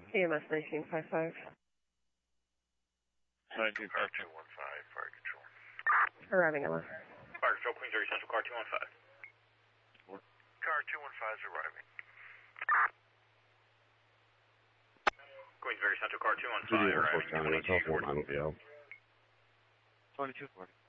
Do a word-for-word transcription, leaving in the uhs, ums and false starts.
E M S nineteen fifty-five. nineteen car two one five, fire control. Arriving at left. Fire control, Queensbury Central, car two one five. Car two one five is arriving. Queensbury Central, car two one five, arriving. twenty-two forty. twenty-two forty.